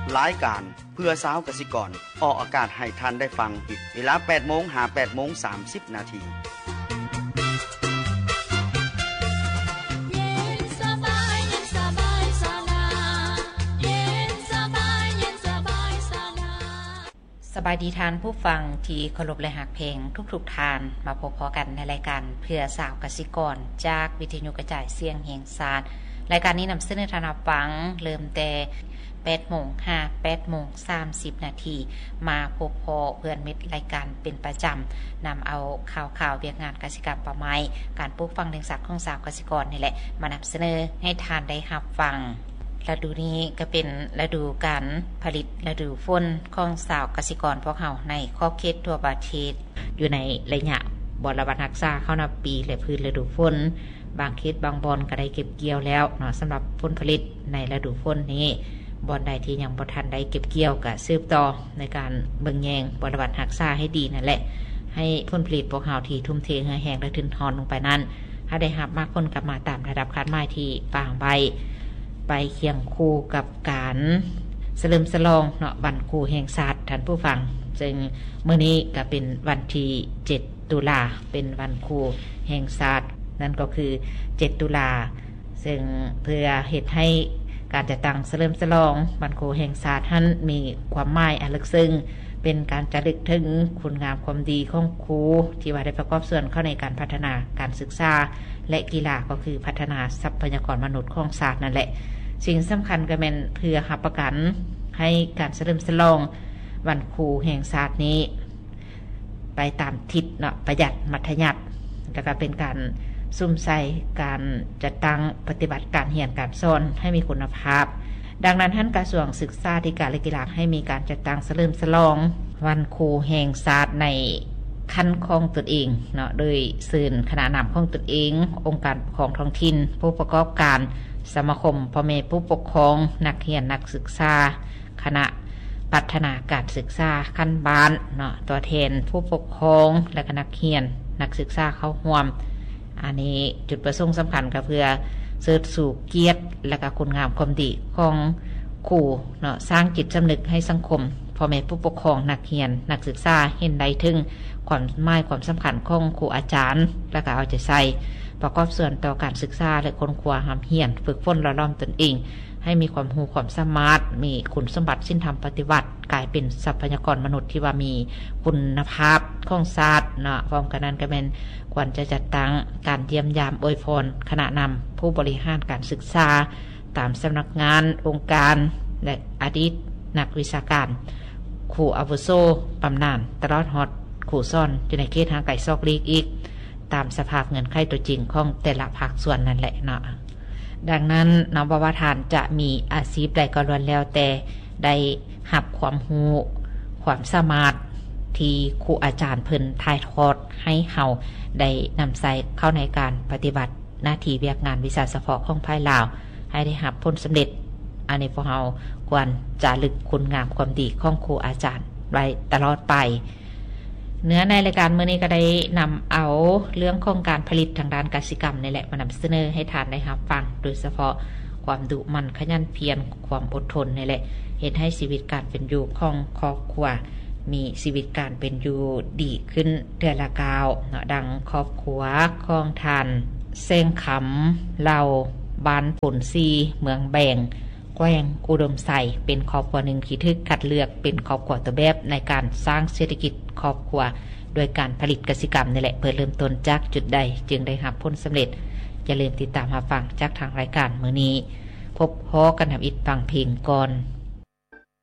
รายการเพื่อสาวกสิกรออกอากาศให้ทันได้ฟังอีกเวลา 8:00 นหา 8:30 นาทีสบายดีทานผู้ฟังที่เคารพและฮักเพลงทุกๆทานมาพบพอกันในรายการเพื่อสาวกสิกรจากวิทยุกระจายเสียงแห่งชาติรายการนี้นำเสนอทานฟังเริ่มแต่ 8:00 น 8:30 นาทีมาพบพอเพื่อนมิตรรายการเป็นประจำนำเอาข่าวเวียกงานกสิกรรมป่าไม้การปลูกฝังเลี้ยงสัตว์ของสาวกสิกรนี่แหละมานำเสนอให้ทานได้รับฟังฤดูนี้ก็เป็นฤดูการผลิตฤดูฝนของสาวกสิกรพวกเฮาในขอบเขตทั่วประเทศอยู่ในระยะบรบัดรักษาเข้านับปีและพื้นฤดูฝนบางเขตบางบอนก็ได้เก็บเกี่ยวแล้วเนาะสำหรับผลผลิตในฤดูฝนนี้บอนใดที่ยังบ่ทันได้เก็บเกี่ยวก็สืบต่อในการเบิ่งแยงบรบัดรักษาให้ดีนั่นแหละให้ผลผลิตพวกเฮาที่ทุ่มเทเหือแห้งและทึนทอนลงไปนั้นถ้าได้รับมากคนกลับมาตามระดับคาดหมายที่ฟางใบไปเคียงคู่กับการเฉลิมฉลองเนาะวันครูแห่งชาติท่านผู้ฟังซึ่งมื้อนี้ก็เป็นวันที่7ตุลาเป็นวันครูแห่งชาตินั่นก็คือ7ตุลาซึ่งเพื่อเฮ็ดให้การจัดตั้งเฉลิมฉลองวันครูแห่งชาตินั้นมีความหมายอันลึกซึ้งเป็นการระลึกถึงคุณงามความดีของครูที่ว่าได้ประกอบส่วนเข้าในการพัฒนาการศึกษาและกีฬาก็คือพัฒนาทรัพยากรมนุษย์ของชาตินั่นแหละสิ่งสำคัญก็เป็นเพื่อรับประกันให้การเฉลิมฉลองวันครูแห่งชาตินี้ไปตามทิศเนาะประหยัดมัธยัสถ์แล้วก็เป็นการซุ่มใส่การจัดตั้งปฏิบัติการเรียนการสอนให้มีคุณภาพดังนั้นท่านกระทรวงศึกษาธิการและกีฬาให้มีการจัดตั้งเฉลิมฉลองวันครูแห่งชาติในขั้นของตนเองเนาะโดยสื่อคณะนำของตนเององค์การปกครองท้องถิ่นผู้ประกอบการสมาคมพ่อแม่ผู้ปกครองนักเรียนนักศึกษาคณะพัฒนาการศึกษาขั้นบ้านเนาะตัวแทนผู้ปกครองและนักเรียนนักศึกษาเข้าร่วมอันนี้จุดประสงค์สำคัญก็เพื่อเสริมสู่เกียรติและก็คุณงามความดีของครูเนาะสร้างจิตสำนึกให้สังคมพ่อแม่ผู้ปกครองนักเรียนนักศึกษาเห็นได้ถึงความหมายความสำคัญของครูอาจารย์และก็เอาใจใส่ประกอบส่วนต่อการศึกษาและค้นคว้าหามเฮียนฝึกฝนหล่อหลอมตนเองให้มีความรู้ความสามารถมีคุณสมบัติสิ้นธรรมปฏิบัติกลายเป็นทรัพยากรมนุษย์ที่ว่ามีคุณภาพของชาติเนาะพร้อมกันนั้นก็เป็นควรจะจัดตั้งการเยี่ยมยามอวยพรคณะนำผู้บริหารการศึกษาตามสำนักงานองค์การและอดีตนักวิชาการครูอาวุโสบำนาญตลอดฮอดครูซ่อนอยู่ในเขตห่างไกลซอกลีกอีกตามสภาพเงินไขตัวจริงของแต่ละภาคส่วนนั่นแหละเนาะดังนั้นน้องบวรทานจะมีอาชีพใดก็ล้วนแล้วแต่ได้รับความรู้ความสามารถที่ครูอาจารย์เพิ่นถ่ายทอดให้เฮาได้นำใส่เข้าในการปฏิบัติหน้าที่เวียกงานวิชาเฉพาะของภายลาวให้ได้รับผลสำเร็จอันนี้พวกเฮาควรจะลึกคุณงามความดีของครูอาจารย์ไว้ตลอดไปเนื้อในรายการมื้อนี้ก็ได้นำเอาเรื่องของการผลิตทางด้านกสิกรรมนี่แหละมานำเสนอให้ทานได้รับฟังโดยเฉพาะความดุมันขยันเพียรความอดทนนี่แหละเฮ็ดให้ชีวิตการเป็นอยู่ของครอบครัวมีชีวิตการเป็นอยู่ดีขึ้นเดือนละก้าวเนาะดังครอบครัวของทานเส้งขำเราบ้านผลซีเมืองแบงแกล้งอุดมใส่เป็นครอบครัวหนึ่งที่ถูกคัดเลือกเป็นครอบครัวตัวแบบในการสร้างเศรษฐกิจครอบครัวโดยการผลิตกสิกรรมนี่แหละเพื่อเริ่มต้นจากจุดใดจึงได้รับผลสำเร็จอย่าลืมติดตามมาฟังจากทางรายการมื้อนี้พบพ้อกันทำอิดฟังเพลงก่อน